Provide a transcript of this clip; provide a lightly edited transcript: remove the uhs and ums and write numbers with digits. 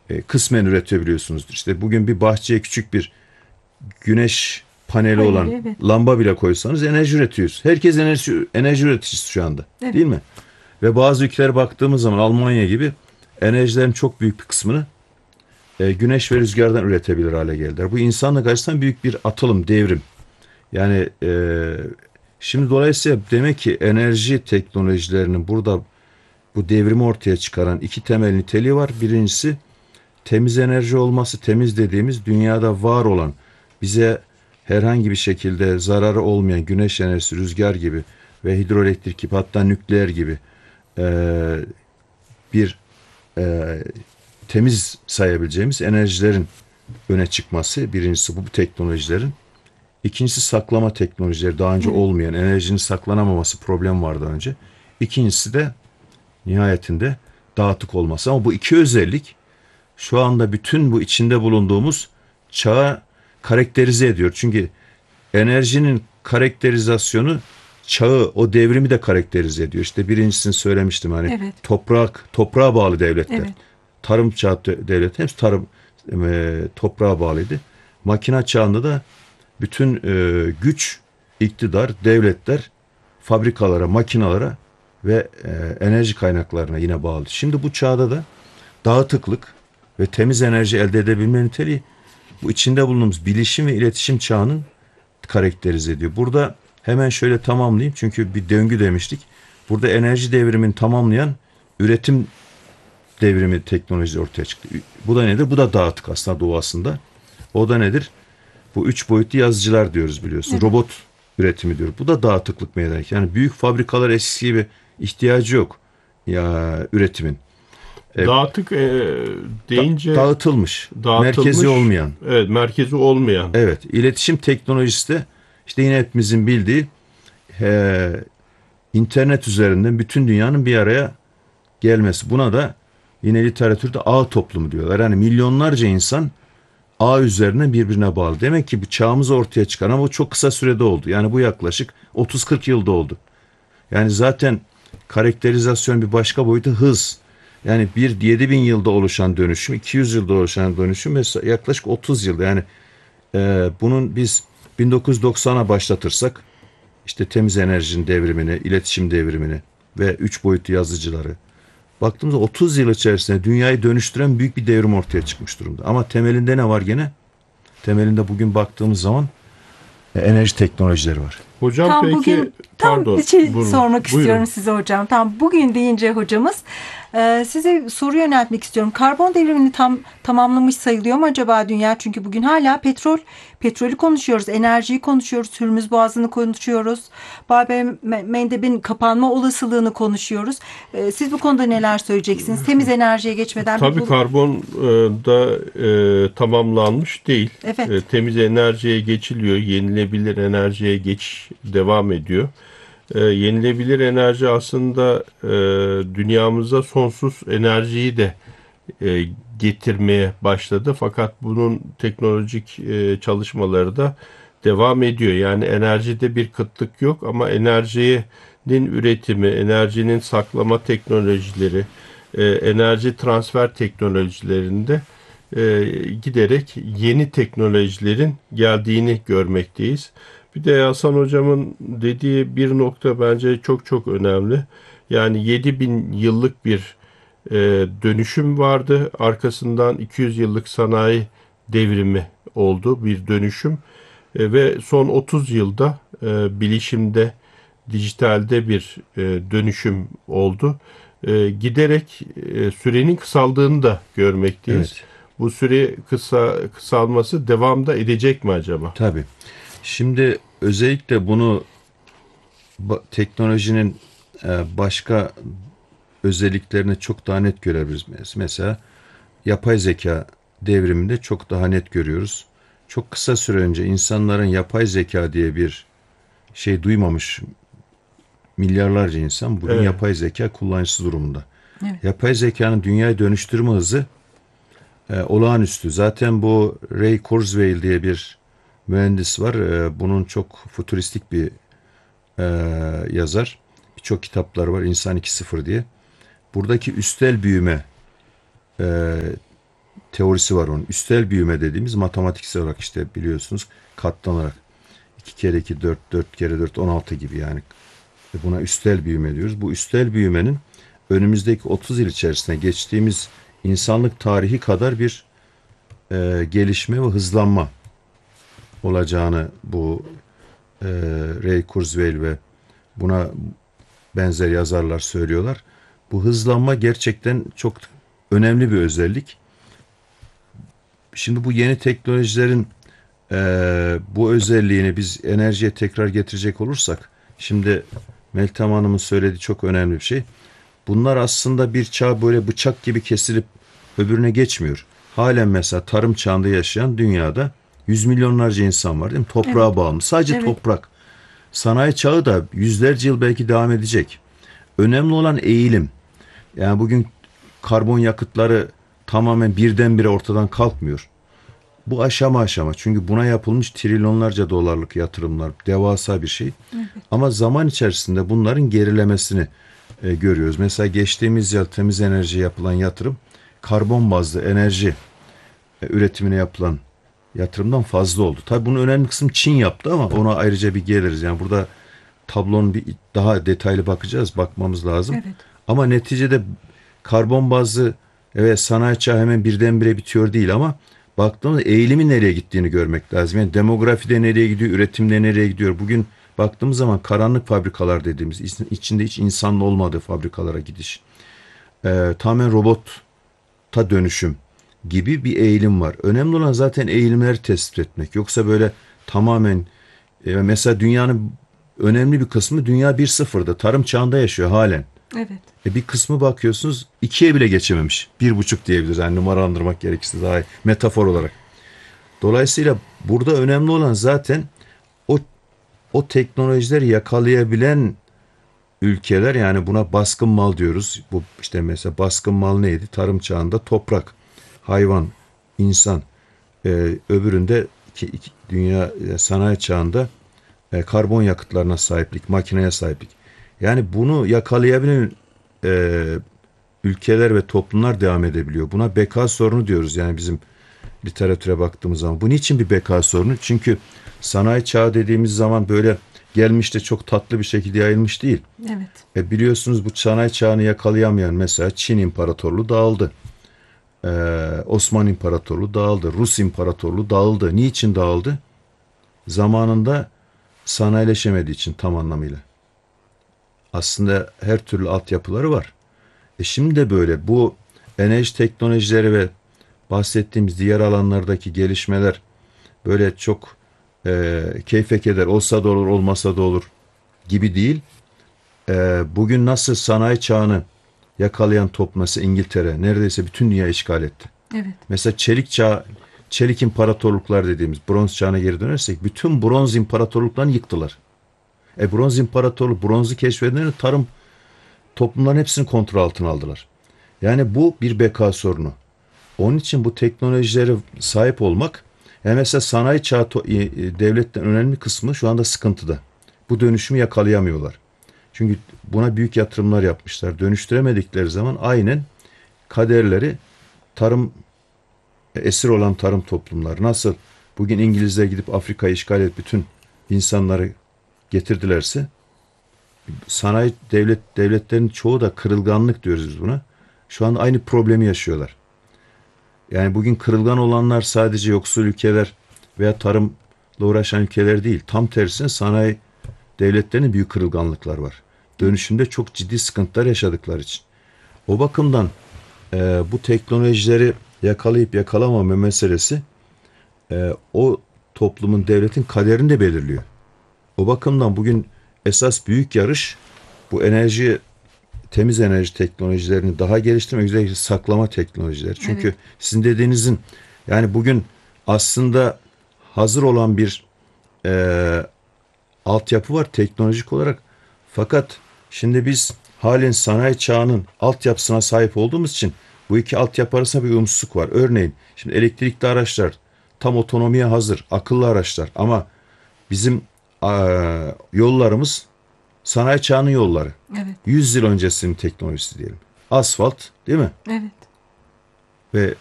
kısmen üretebiliyorsunuzdur. İşte bugün bir bahçeye küçük bir güneş paneli Hayır, olan evet. lamba bile koysanız enerji üretiyoruz. Herkes enerji üreticisi şu anda. Değil Evet. mi? Ve bazı ülkelere baktığımız zaman Almanya gibi enerjilerin çok büyük bir kısmını güneş ve rüzgardan üretebilir hale geldiler. Bu insanlık açısından büyük bir atılım, devrim. Yani şimdi dolayısıyla demek ki enerji teknolojilerinin burada bu devrimi ortaya çıkaran iki temel niteliği var. Birincisi temiz enerji olması, temiz dediğimiz dünyada var olan, bize herhangi bir şekilde zararı olmayan güneş enerjisi, rüzgar gibi ve hidroelektrik gibi, hatta nükleer gibi e, bir e, temiz sayabileceğimiz enerjilerin öne çıkması. Birincisi bu teknolojilerin. İkincisi saklama teknolojileri, daha önce Evet. olmayan enerjinin saklanamaması problem vardı önce. İkincisi de nihayetinde dağıtık olması. Ama bu iki özellik şu anda bütün bu içinde bulunduğumuz çağı karakterize ediyor. Çünkü enerjinin karakterizasyonu çağı, o devrimi de karakterize ediyor. İşte birincisini söylemiştim, hani Evet. toprağa bağlı devletler. Evet. Tarım çağı devlet hepsi toprağa bağlıydı. Makine çağında da bütün güç, iktidar, devletler fabrikalara, makinalara ve enerji kaynaklarına yine bağlı. Şimdi bu çağda da dağıtıklık ve temiz enerji elde edebilme niteliği bu içinde bulunduğumuz bilişim ve iletişim çağının karakterize ediyor. Burada hemen şöyle tamamlayayım, çünkü bir döngü demiştik. Burada enerji devrimini tamamlayan üretim devrimi teknolojisi ortaya çıktı. Bu da nedir? Bu da dağıtık aslında doğasında. O da nedir? Bu üç boyutlu yazıcılar diyoruz, biliyorsun. Evet. Robot üretimi diyor. Bu da dağıtıklık meydana. Yani büyük fabrikalar eskisi gibi ihtiyacı yok ya üretimin. E, Dağıtık deyince Dağıtılmış, merkezi dağıtılmış, olmayan. evet, merkezi olmayan. Evet, iletişim teknolojisi de işte yine hepimizin bildiği e, internet üzerinden bütün dünyanın bir araya gelmesi. Buna da yine literatürde ağ toplumu diyorlar. Yani milyonlarca insan ağ üzerinden birbirine bağlı. Demek ki bu çağımızı ortaya çıkan, ama bu çok kısa sürede oldu. Yani bu yaklaşık 30-40 yılda oldu. Yani zaten karakterizasyon bir başka boyutu hız. Yani bir 7.000 yılda oluşan dönüşüm, 200 yılda oluşan dönüşüm ve yaklaşık 30 yılda. Yani bunun biz 1990'a başlatırsak işte temiz enerjinin devrimini, iletişim devrimini ve üç boyutlu yazıcıları baktığımızda 30 yıl içerisinde dünyayı dönüştüren büyük bir devrim ortaya çıkmış durumda. Ama temelinde ne var gene? Temelinde bugün baktığımız zaman enerji teknolojileri var. Hocam Tam peki, bugün bir pardon, şey sormak istiyorum buyurun. size hocam. Tam bugün deyince hocamız size soru yöneltmek istiyorum. Karbon devrimini tamamlamış sayılıyor mu acaba dünya? Çünkü bugün hala petrolü konuşuyoruz, enerjiyi konuşuyoruz, Hürmüz Boğazı'nı konuşuyoruz. Mendeb'in kapanma olasılığını konuşuyoruz. Siz bu konuda neler söyleyeceksiniz? Temiz enerjiye geçmeden Tabii karbon da tamamlanmış değil. Evet. Temiz enerjiye geçiliyor. Yenilebilir enerjiye geçiş devam ediyor. Yenilebilir enerji aslında dünyamıza sonsuz enerjiyi de e, getirmeye başladı. Fakat bunun teknolojik çalışmaları da devam ediyor. Yani enerjide bir kıtlık yok ama enerjinin üretimi, enerjinin saklama teknolojileri, enerji transfer teknolojilerinde giderek yeni teknolojilerin geldiğini görmekteyiz. Bir de Hasan Hocam'ın dediği bir nokta bence çok çok önemli. Yani 7.000 yıllık bir dönüşüm vardı. Arkasından 200 yıllık sanayi devrimi oldu, bir dönüşüm. Ve son 30 yılda bilişimde, dijitalde bir dönüşüm oldu. Giderek sürenin kısaldığını da görmekteyiz. Evet, Bu süre kısalması devam da edecek mi acaba? tabii. Şimdi özellikle bunu teknolojinin başka özelliklerini çok daha net görebiliriz. Mesela yapay zeka devriminde çok daha net görüyoruz. Çok kısa süre önce insanların yapay zeka diye bir şey duymamış milyarlarca insan bugün Evet. yapay zeka kullanıcısı durumunda. Evet. Yapay zekanın dünyayı dönüştürme hızı olağanüstü. Zaten bu Ray Kurzweil diye bir mühendis var. Bunun çok futuristik bir e, yazar. Birçok kitapları var. İnsan 2.0 diye. Buradaki üstel büyüme e, teorisi var onun. Üstel büyüme dediğimiz matematiksel olarak işte biliyorsunuz katlanarak 2 kere 2 4, 4 kere 4 16 gibi yani. Buna üstel büyüme diyoruz. Bu üstel büyümenin önümüzdeki 30 yıl içerisinde geçtiğimiz insanlık tarihi kadar bir gelişme ve hızlanma olacağını bu Ray Kurzweil ve buna benzer yazarlar söylüyorlar. Bu hızlanma gerçekten çok önemli bir özellik. Şimdi bu yeni teknolojilerin bu özelliğini biz enerjiye tekrar getirecek olursak, şimdi Meltem Hanım'ın söylediği çok önemli bir şey. Bunlar aslında bir çağ böyle bıçak gibi kesilip öbürüne geçmiyor. Halen mesela tarım çağında yaşayan dünyada yüz milyonlarca insan var değil mi? Toprağa Evet. bağımlı. Sadece Evet. toprak. Sanayi çağı da yüzlerce yıl belki devam edecek. Önemli olan eğilim. Yani bugün karbon yakıtları tamamen birdenbire ortadan kalkmıyor. Bu aşama aşama. Çünkü buna yapılmış trilyonlarca dolarlık yatırımlar. Devasa bir şey. Evet. Ama zaman içerisinde bunların gerilemesini görüyoruz. Mesela geçtiğimiz yıl temiz enerjiye yapılan yatırım karbon bazlı enerji üretimine yapılan yatırımdan fazla oldu. Tabii bunun önemli kısmı Çin yaptı ama ona ayrıca bir geliriz. Yani burada tablonun bir daha detaylı bakacağız, bakmamız lazım. Evet. Ama neticede karbon bazlı evet sanayi çağı hemen birdenbire bitiyor değil ama baktığımızda eğilimin nereye gittiğini görmek lazım. Yani demografide nereye gidiyor, üretimde nereye gidiyor. Bugün baktığımız zaman karanlık fabrikalar dediğimiz içinde hiç insanın olmadığı fabrikalara gidiş. Tamamen robota dönüşüm gibi bir eğilim var. Önemli olan zaten eğilimleri tespit etmek. Yoksa böyle tamamen mesela dünyanın önemli bir kısmı dünya 1.0'da tarım çağında yaşıyor halen. Evet. Bir kısmı bakıyorsunuz 2'ye bile geçememiş. 1.5 diyebiliriz. Yani numaralandırmak gerekirse daha iyi, metafor olarak. Dolayısıyla burada önemli olan zaten o teknolojileri yakalayabilen ülkeler, yani buna baskın mal diyoruz. Bu işte mesela baskın mal neydi? Tarım çağında toprak, hayvan, insan. Öbüründe dünya sanayi çağında karbon yakıtlarına sahiplik, makineye sahiplik. Yani bunu yakalayabilen ülkeler ve toplumlar devam edebiliyor. Buna beka sorunu diyoruz yani bizim literatüre baktığımız zaman. Bu niçin bir beka sorunu? Çünkü sanayi çağı dediğimiz zaman böyle gelmiş de çok tatlı bir şekilde yayılmış değil. Evet. Biliyorsunuz bu sanayi çağını yakalayamayan mesela Çin İmparatorluğu dağıldı. Osmanlı İmparatorluğu dağıldı. Rus İmparatorluğu dağıldı. Niçin dağıldı? Zamanında sanayileşemediği için tam anlamıyla. Aslında her türlü altyapıları var. Şimdi de böyle bu enerji teknolojileri ve bahsettiğimiz diğer alanlardaki gelişmeler böyle çok keyfe keder, olsa da olur olmasa da olur gibi değil. Bugün nasıl sanayi çağını yakalayan top mesela İngiltere neredeyse bütün dünya işgal etti. Evet. Mesela çelik çağı, çelik imparatorluklar dediğimiz bronz çağına geri dönersek bütün bronz imparatorluklarını yıktılar. Bronz imparatorluk, bronzu keşfedenler tarım toplumların hepsini kontrol altına aldılar. Yani bu bir beka sorunu. Onun için bu teknolojilere sahip olmak, yani mesela sanayi çağı devletten önemli kısmı şu anda sıkıntıda. Bu dönüşümü yakalayamıyorlar. Çünkü buna büyük yatırımlar yapmışlar. Dönüştüremedikleri zaman aynen kaderleri tarım, esir olan tarım toplumları. Nasıl bugün İngilizler gidip Afrika'yı işgal edip bütün insanları getirdilerse, sanayi devletlerin çoğu da kırılganlık diyoruz biz buna. Şu an aynı problemi yaşıyorlar. Yani bugün kırılgan olanlar sadece yoksul ülkeler veya tarımla uğraşan ülkeler değil. Tam tersine sanayi devletlerinin büyük kırılganlıklar var. Dönüşümde çok ciddi sıkıntılar yaşadıkları için. O bakımdan bu teknolojileri yakalayıp yakalamama meselesi o toplumun, devletin kaderini de belirliyor. O bakımdan bugün esas büyük yarış bu enerji, temiz enerji teknolojilerini daha geliştirmek, özellikle saklama teknolojileri. Çünkü Evet. sizin dediğinizin, yani bugün aslında hazır olan bir altyapı var teknolojik olarak. Fakat şimdi biz halen sanayi çağının altyapısına sahip olduğumuz için bu iki altyapı arasında bir uyumsuzluk var. Örneğin şimdi elektrikli araçlar tam otonomiye hazır, akıllı araçlar ama bizim yollarımız sanayi çağının yolları. Evet. 100 yıl öncesinin teknolojisi diyelim. Asfalt değil mi? Evet. Ve